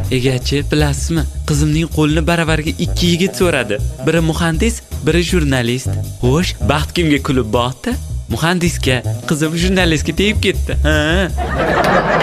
Egachi, bilasizmi? Qizimning qo'lini baravariga 2 yigit so'radi. Biri muhandis, biri jurnalist. Xo'sh, baxt kimga kulib boqdi? Muhandisga. Qizim jurnalistga tegib ketdi. Ha.